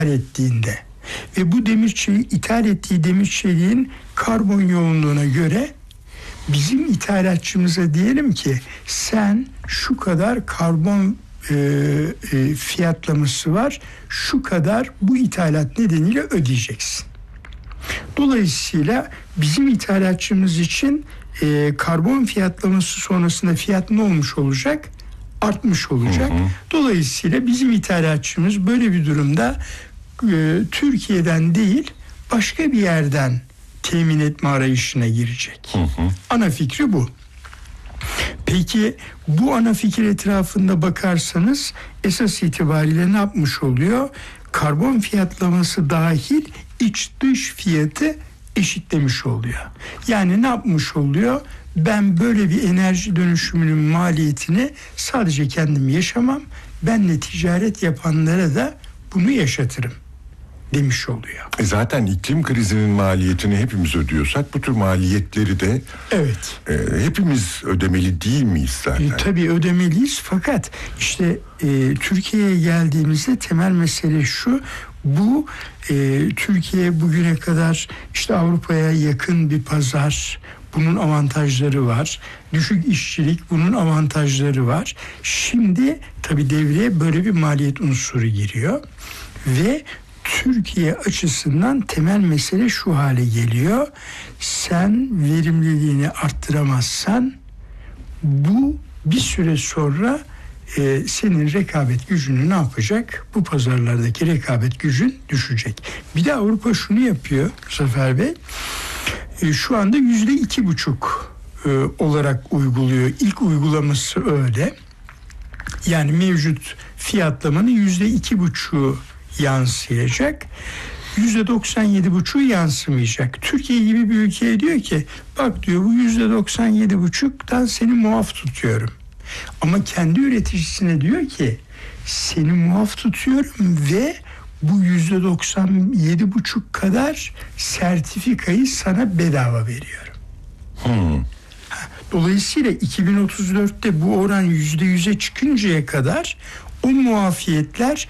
ettiğinde ve bu ithal ettiği demir çeliğin karbon yoğunluğuna göre bizim ithalatçımıza diyelim ki sen şu kadar karbon fiyatlaması var, şu kadar bu ithalat nedeniyle ödeyeceksin. Dolayısıyla bizim ithalatçımız için karbon fiyatlaması sonrasında fiyat ne olmuş olacak? Artmış olacak. Dolayısıyla bizim ithalatçımız böyle bir durumda Türkiye'den değil başka bir yerden temin etme arayışına girecek. Ana fikri bu. Peki bu ana fikir etrafında bakarsanız esas itibariyle ne yapmış oluyor? Karbon fiyatlaması dahil iç dış fiyatı eşitlemiş oluyor. Yani ne yapmış oluyor? Ben böyle bir enerji dönüşümünün maliyetini sadece kendim yaşamam, benle ticaret yapanlara da bunu yaşatırım demiş oluyor. Zaten iklim krizinin maliyetini hepimiz ödüyorsak bu tür maliyetleri de hepimiz ödemeli değil miyiz zaten? Tabii ödemeliyiz, fakat işte Türkiye'ye geldiğimizde temel mesele şu: bu Türkiye bugüne kadar işte Avrupa'ya yakın bir pazar, bunun avantajları var. Düşük işçilik, bunun avantajları var. Şimdi tabii devreye böyle bir maliyet unsuru giriyor ve Türkiye açısından temel mesele şu hale geliyor: sen verimliliğini arttıramazsan bu bir süre sonra senin rekabet gücünü ne yapacak? Bu pazarlardaki rekabet gücün düşecek. Bir de Avrupa şunu yapıyor Zafer Bey. Şu anda %2,5 olarak uyguluyor. İlk uygulaması öyle. Yani mevcut fiyatlamanın %2,5'u yansıyacak. %97,5'u yansımayacak. Türkiye gibi bir ülkeye diyor ki bak diyor, bu %97,5'tan seni muaf tutuyorum. Ama kendi üreticisine diyor ki seni muaf tutuyorum ve bu %97,5 kadar sertifikayı sana bedava veriyorum. Dolayısıyla 2034'te bu oran %100'e çıkıncaya kadar o muafiyetler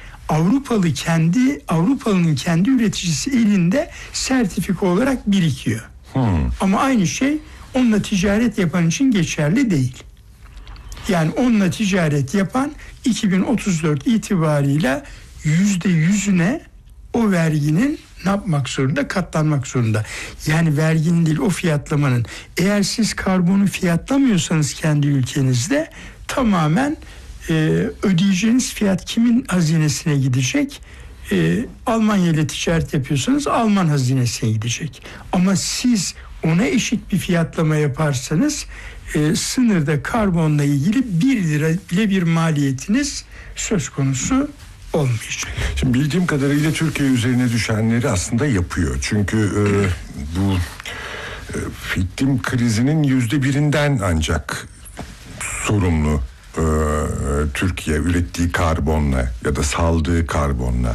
Avrupalı'nın kendi üreticisi elinde sertifika olarak birikiyor. Ama aynı şey onunla ticaret yapan için geçerli değil. Yani onunla ticaret yapan 2034 itibarıyla %100'üne o verginin ne yapmak zorunda? Katlanmak zorunda. Yani verginin değil, o fiyatlamanın. Eğer siz karbonu fiyatlamıyorsanız kendi ülkenizde tamamen ödeyeceğiniz fiyat kimin hazinesine gidecek? Almanya ile ticaret yapıyorsanız Alman hazinesine gidecek. Ama siz ona eşit bir fiyatlama yaparsanız sınırda karbonla ilgili 1 lira bile bir maliyetiniz söz konusu olmayacak. Şimdi bildiğim kadarıyla Türkiye üzerine düşenleri aslında yapıyor. Çünkü bu iklim krizinin %1'inden ancak sorumlu Türkiye ürettiği karbonla ya da saldığı karbonla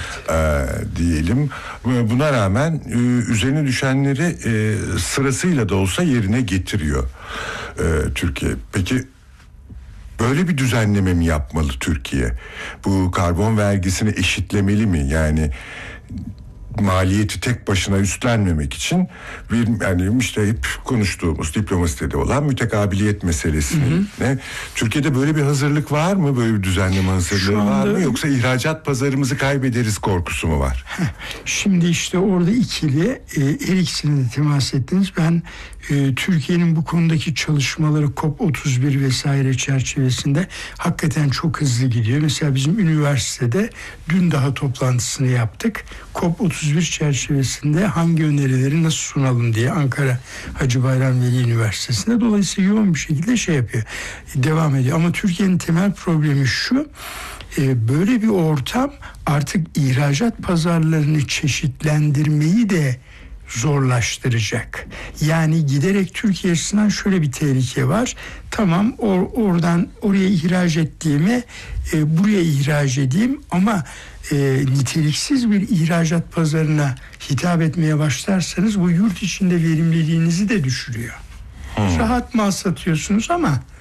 diyelim. Buna rağmen üzerine düşenleri sırasıyla da olsa yerine getiriyor Türkiye. Peki böyle bir düzenleme mi yapmalı Türkiye? Bu karbon vergisini eşitlemeli mi? Yani maliyeti tek başına üstlenmemek için yani işte hep konuştuğumuz diplomaside de olan mütekabiliyet meselesi. Türkiye'de böyle bir hazırlık var mı? Böyle bir düzenleme hazırlığı var mı? Yoksa ihracat pazarımızı kaybederiz korkusu mu var? Şimdi işte orada ikili, her ikisine de temas ettiniz. Ben Türkiye'nin bu konudaki çalışmaları COP31 vesaire çerçevesinde hakikaten çok hızlı gidiyor. Mesela bizim üniversitede dün daha toplantısını yaptık. COP31 çerçevesinde hangi önerileri nasıl sunalım diye Ankara Hacı Bayram Veli Üniversitesi'nde. Dolayısıyla yoğun bir şekilde yapıyor. Devam ediyor. Ama Türkiye'nin temel problemi şu: böyle bir ortam artık ihracat pazarlarını çeşitlendirmeyi de zorlaştıracak. Yani giderek Türkiye açısından şöyle bir tehlike var. Tamam, oradan oraya ihraç ettiğime buraya ihraç edeyim ama niteliksiz bir ihracat pazarına hitap etmeye başlarsanız bu yurt içinde verimliliğinizi de düşürüyor. Rahat mal satıyorsunuz ama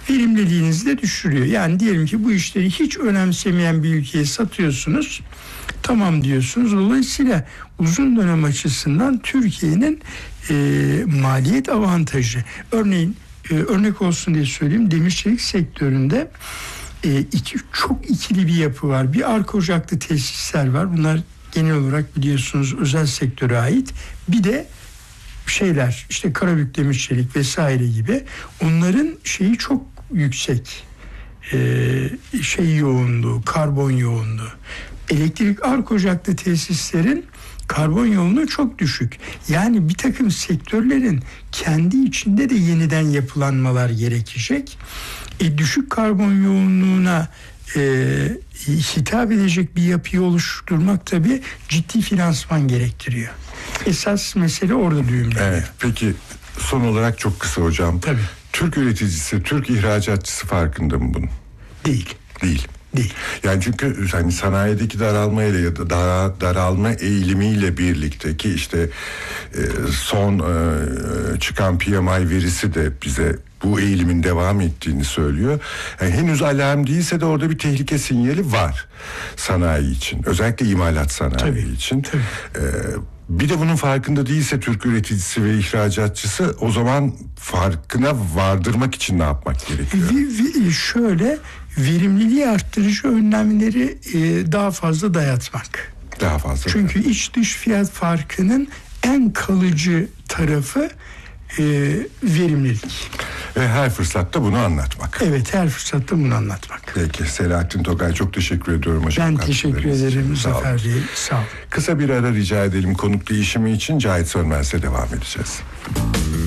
verimliliğinizi de düşürüyor. Yani diyelim ki bu işleri hiç önemsemeyen bir ülkeye satıyorsunuz. Tamam diyorsunuz. Dolayısıyla uzun dönem açısından Türkiye'nin maliyet avantajı. Örneğin örnek olsun diye söyleyeyim. Demir çelik sektöründe çok ikili bir yapı var. Bir arka ocaklı tesisler var. Bunlar genel olarak biliyorsunuz özel sektöre ait. Bir de şeyler işte Karabük Demir Çelik vesaire gibi, onların şeyi çok yüksek, yoğunluğu, karbon yoğunluğu. Elektrik arka ocaklı tesislerin karbon yoğunluğu çok düşük. Yani bir takım sektörlerin kendi içinde de yeniden yapılanmalar gerekecek. Düşük karbon yoğunluğuna hitap edecek bir yapıyı oluşturmak tabii ciddi finansman gerektiriyor. Esas mesele orada düğümleniyor. Evet, peki son olarak çok kısa hocam. Tabii. Türk üreticisi, Türk ihracatçısı farkında mı bunun? Değil. Değil. Değil. Yani çünkü hani sanayideki daralma ile ya da daralma eğilimiyle birlikte ki işte son çıkan PMI verisi de bize bu eğilimin devam ettiğini söylüyor. Yani henüz alarm değilse de orada bir tehlike sinyali var sanayi için. Özellikle imalat sanayi için. Tabii. Bir de bunun farkında değilse Türk üreticisi ve ihracatçısı, o zaman farkına vardırmak için ne yapmak gerekiyor? Şöyle, verimliliği arttırıcı önlemleri daha fazla dayatmak. Daha fazla. Çünkü iç dış fiyat farkının en kalıcı tarafı verimlilik. Ve her fırsatta bunu anlatmak. Evet, her fırsatta bunu anlatmak. Peki Selahattin Tokay, çok teşekkür ediyorum hocam. Ben teşekkür ederim Sağ olun. Zafer Bey. Sağ olun. Kısa bir ara rica edelim konuk değişimi için. Cahit Sönmez'le devam edeceğiz.